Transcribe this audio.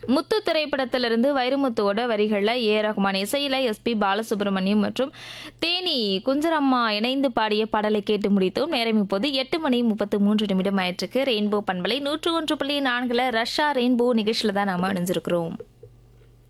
முத்து திரைப்படத்திலிருந்து வைரமுத்துவோட வரிகளில் ஏ ரஹ்மான் இசையில எஸ்பி பாலசுப்ரமணியம் மற்றும் தேனி குஞ்சரம்மா இணைந்து பாடிய பாடலை கேட்டு முடித்தோம். நேரம் இப்போது 8:33 ஆயிற்றுக்கு. ரெயின்போ பண்பலை 101.4 ரஷ்யா ரெயின்போ நிகழ்ச்சியில தான் நாம அணிஞ்சிருக்கிறோம்.